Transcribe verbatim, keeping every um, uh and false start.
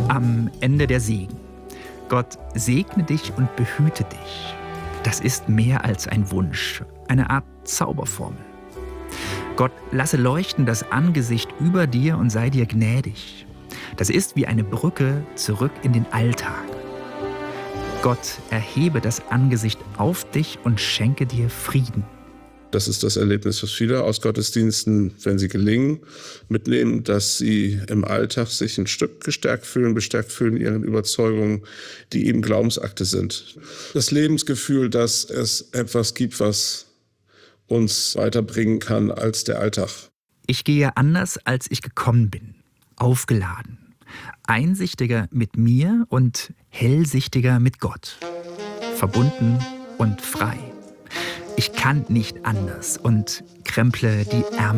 Am Ende der Segen. Gott segne dich und behüte dich. Das ist mehr als ein Wunsch, eine Art Zauberformel. Gott lasse leuchten das Angesicht über dir und sei dir gnädig. Das ist wie eine Brücke zurück in den Alltag. Gott erhebe das Angesicht auf dich und schenke dir Frieden. Das ist das Erlebnis, was viele aus Gottesdiensten, wenn sie gelingen, mitnehmen, dass sie im Alltag sich ein Stück gestärkt fühlen, bestärkt fühlen in ihren Überzeugungen, die eben Glaubensakte sind. Das Lebensgefühl, dass es etwas gibt, was uns weiterbringen kann als der Alltag. Ich gehe anders, als ich gekommen bin, aufgeladen, einsichtiger mit mir und hellsichtiger mit Gott, verbunden und frei. Ich kann nicht anders und kremple die Ärmel